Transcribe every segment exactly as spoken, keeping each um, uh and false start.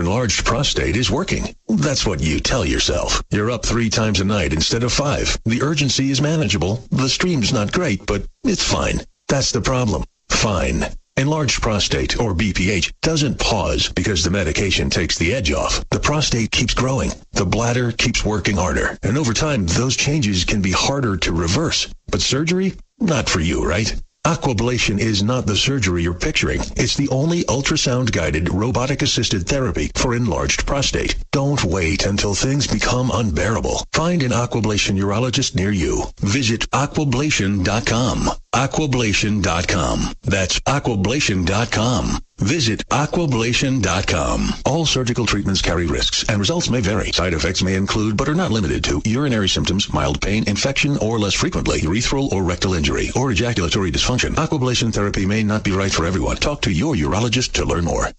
enlarged prostate is working. That's what you tell yourself. You're up three times a night instead of five. The urgency is manageable. The stream's not great, but it's fine. That's the problem. Fine. Enlarged prostate, or B P H, doesn't pause because the medication takes the edge off. The prostate keeps growing. The bladder keeps working harder. And over time, those changes can be harder to reverse. But surgery? Not for you, right? Aquablation is not the surgery you're picturing. It's the only ultrasound-guided, robotic-assisted therapy for enlarged prostate. Don't wait until things become unbearable. Find an Aquablation urologist near you. Visit aquablation dot com. aquablation dot com. That's aquablation dot com. Visit aquablation dot com. All surgical treatments carry risks, and results may vary. Side effects may include, but are not limited to, urinary symptoms, mild pain, infection, or less frequently, urethral or rectal injury, or ejaculatory dysfunction. Aquablation therapy may not be right for everyone. Talk to your urologist to learn more.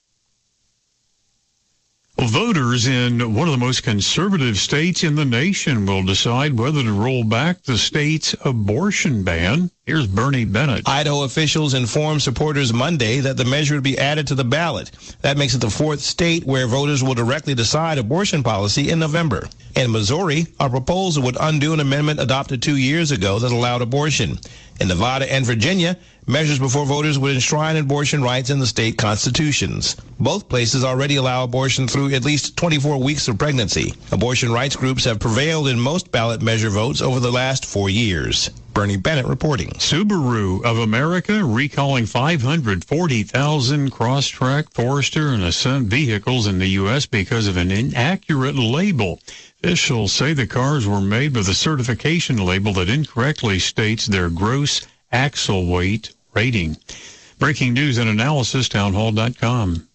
Voters in one of the most conservative states in the nation will decide whether to roll back the state's abortion ban. Here's Bernie Bennett. Idaho officials informed supporters Monday that the measure would be added to the ballot. That makes it the fourth state where voters will directly decide abortion policy in November. In Missouri, a proposal would undo an amendment adopted two years ago that allowed abortion. In Nevada and Virginia, measures before voters would enshrine abortion rights in the state constitutions. Both places already allow abortion through at least twenty-four weeks of pregnancy. Abortion rights groups have prevailed in most ballot measure votes over the last four years. Bernie Bennett reporting. Subaru of America recalling five hundred forty thousand Crosstrek, Forester, and Ascent vehicles in the U S because of an inaccurate label. Officials say the cars were made with a certification label that incorrectly states their gross axle weight rating. Breaking news and analysis, townhall dot com.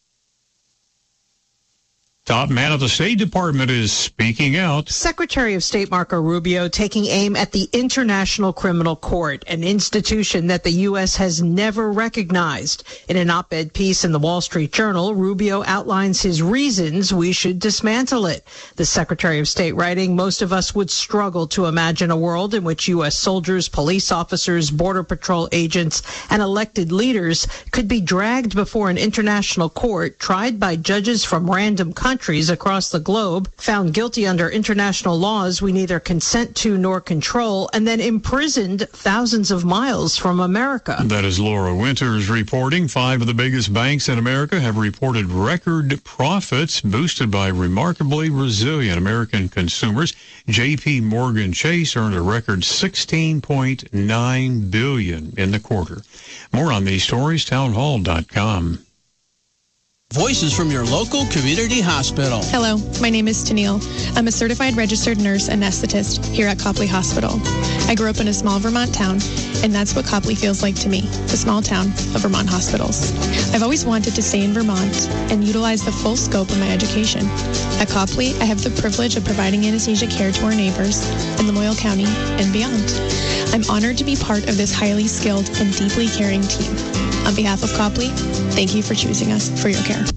Top man of the State Department is speaking out. Secretary of State Marco Rubio taking aim at the International Criminal Court, an institution that the U S has never recognized. In an op-ed piece in the Wall Street Journal, Rubio outlines his reasons we should dismantle it. The Secretary of State writing, most of us would struggle to imagine a world in which U S soldiers, police officers, Border Patrol agents, and elected leaders could be dragged before an international court, tried by judges from random countries countries across the globe, found guilty under international laws we neither consent to nor control, and then imprisoned thousands of miles from America. That is Laura Winters reporting. Five of the biggest banks in America have reported record profits boosted by remarkably resilient American consumers. J P Morgan Chase earned a record sixteen point nine billion dollars in the quarter. More on these stories, townhall dot com. Voices from your local community hospital. Hello, my name is Tennille. I'm a certified registered nurse anesthetist here at Copley Hospital. I grew up in a small Vermont town, and that's what Copley feels like to me, the small town of Vermont hospitals. I've always wanted to stay in Vermont and utilize the full scope of my education. At Copley, I have the privilege of providing anesthesia care to our neighbors in Lamoille County and beyond. I'm honored to be part of this highly skilled and deeply caring team. On behalf of Copley, thank you for choosing us for your care.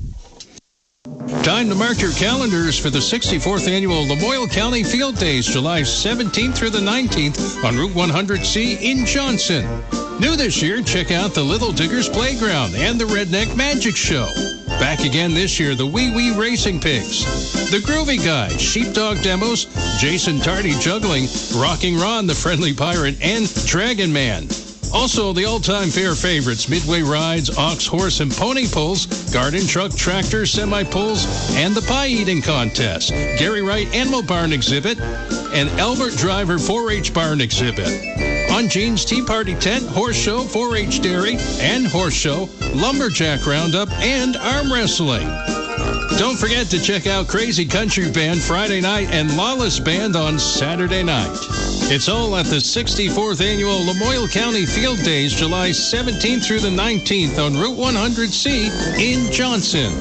Time to mark your calendars for the sixty-fourth Annual Lamoille County Field Days, July seventeenth through the nineteenth on Route one hundred C in Johnson. New this year, check out the Little Diggers Playground and the Redneck Magic Show. Back again this year, the Wee Wee Racing Pigs, the Groovy Guys, Sheepdog Demos, Jason Tardy Juggling, Rocking Ron, the Friendly Pirate, and Dragon Man. Also, the all-time fair favorites, Midway Rides, Ox, Horse, and Pony Pulls, Garden Truck, Tractor, Semi-Pulls, and the Pie Eating Contest, Gary Wright Animal Barn Exhibit, and Albert Driver four H Barn Exhibit. On Gene's Tea Party Tent, Horse Show, four H Dairy, and Horse Show, Lumberjack Roundup, and Arm Wrestling. Don't forget to check out Crazy Country Band Friday night and Lawless Band on Saturday night. It's all at the sixty-fourth Annual Lamoille County Field Days, July seventeenth through the nineteenth on Route one hundred C in Johnson.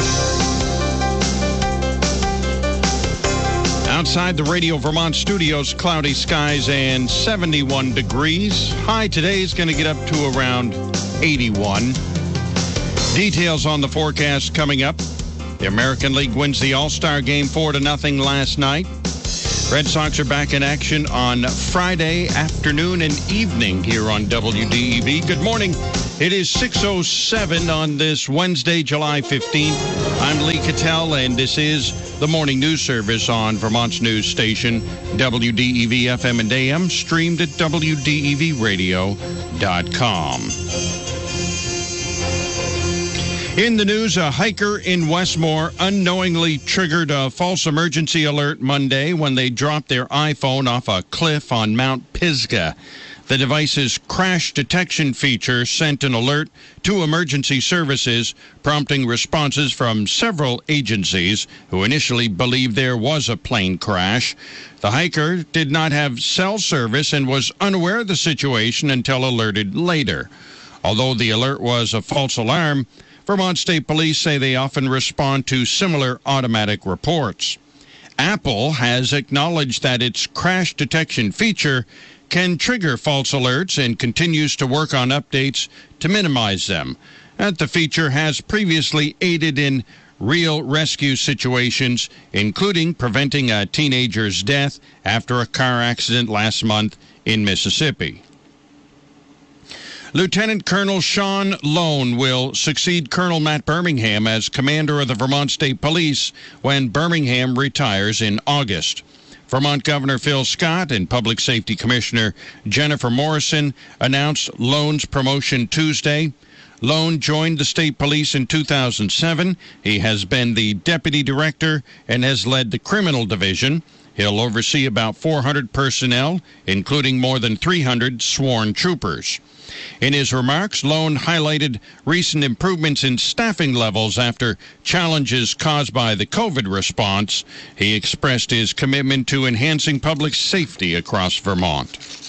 Outside the Radio Vermont studios, cloudy skies and seventy-one degrees. High today is going to get up to around eighty-one. Details on the forecast coming up. The American League wins the All-Star Game four to nothing last night. Red Sox are back in action on Friday afternoon and evening here on W D E V. Good morning. It is six oh seven on this Wednesday, July fifteenth. I'm Lee Cattell, and this is the Morning News Service on Vermont's news station, W D E V F M and A M, streamed at W D E V radio dot com. In the news, a hiker in Westmore unknowingly triggered a false emergency alert Monday when they dropped their iPhone off a cliff on Mount Pisgah. The device's crash detection feature sent an alert to emergency services, prompting responses from several agencies who initially believed there was a plane crash. The hiker did not have cell service and was unaware of the situation until alerted later. Although the alert was a false alarm, Vermont State Police say they often respond to similar automatic reports. Apple has acknowledged that its crash detection feature can trigger false alerts and continues to work on updates to minimize them. And the feature has previously aided in real rescue situations, including preventing a teenager's death after a car accident last month in Mississippi. Lieutenant Colonel Sean Lone will succeed Colonel Matt Birmingham as commander of the Vermont State Police when Birmingham retires in August. Vermont Governor Phil Scott and Public Safety Commissioner Jennifer Morrison announced Lone's promotion Tuesday. Lone joined the state police in two thousand seven. He has been the deputy director and has led the criminal division. He'll oversee about four hundred personnel, including more than three hundred sworn troopers. In his remarks, Lone highlighted recent improvements in staffing levels after challenges caused by the COVID response. He expressed his commitment to enhancing public safety across Vermont.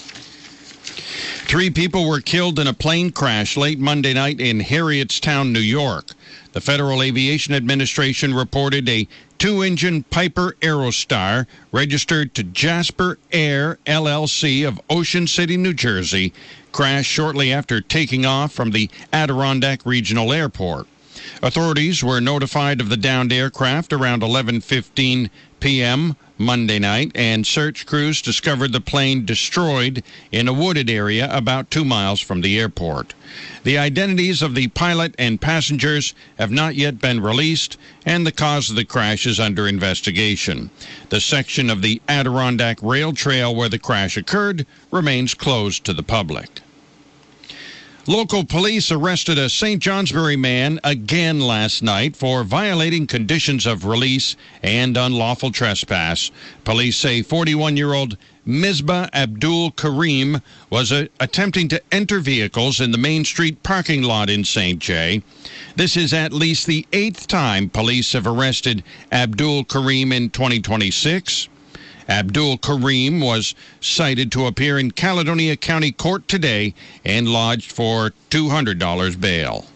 Three people were killed in a plane crash late Monday night in Harrietstown, New York. The Federal Aviation Administration reported a two-engine Piper Aerostar registered to Jasper Air, L L C of Ocean City, New Jersey, crashed shortly after taking off from the Adirondack Regional Airport. Authorities were notified of the downed aircraft around eleven fifteen p.m. Monday night, and search crews discovered the plane destroyed in a wooded area about two miles from the airport. The identities of the pilot and passengers have not yet been released, and the cause of the crash is under investigation. The section of the Adirondack Rail Trail where the crash occurred remains closed to the public. Local police arrested a Saint Johnsbury man again last night for violating conditions of release and unlawful trespass. Police say forty-one-year-old Misbah Abdul Karim was uh, attempting to enter vehicles in the Main Street parking lot in Saint Jay. This is at least the eighth time police have arrested Abdul Karim in twenty twenty-six. Abdul Karim was cited to appear in Caledonia County Court today and lodged for two hundred dollars bail.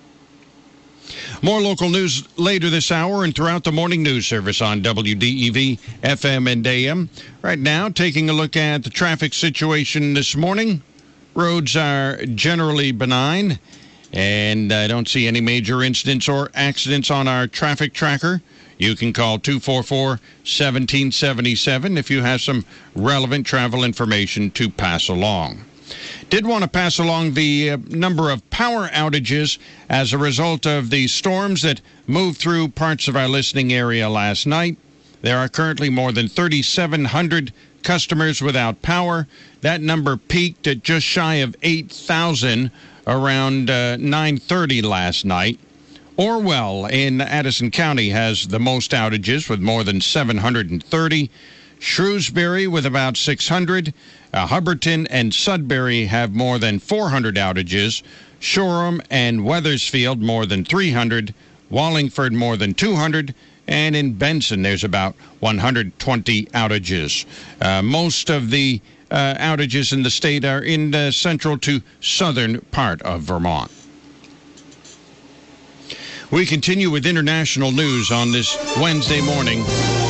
More local news later this hour and throughout the morning news service on W D E V F M and A M. Right now, taking a look at the traffic situation this morning. Roads are generally benign, and I don't see any major incidents or accidents on our traffic tracker. You can call two four four, one seven seven seven if you have some relevant travel information to pass along. Did want to pass along the uh, number of power outages as a result of the storms that moved through parts of our listening area last night. There are currently more than thirty-seven hundred customers without power. That number peaked at just shy of eight thousand around uh, nine thirty last night. Orwell in Addison County has the most outages with more than seven hundred thirty. Shrewsbury with about six hundred. Uh, Hubbardton and Sudbury have more than four hundred outages. Shoreham and Wethersfield more than three hundred. Wallingford more than two hundred. And in Benson, there's about one hundred twenty outages. Uh, most of the uh, outages in the state are in the central to southern part of Vermont. We continue with international news on this Wednesday morning.